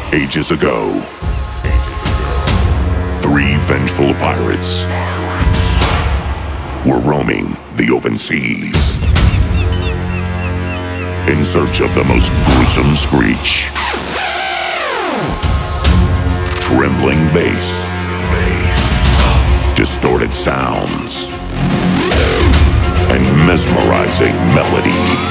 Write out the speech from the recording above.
Ages ago, three vengeful pirates were roaming the open seas in search of the most gruesome screech, trembling bass, distorted sounds, and mesmerizing melody.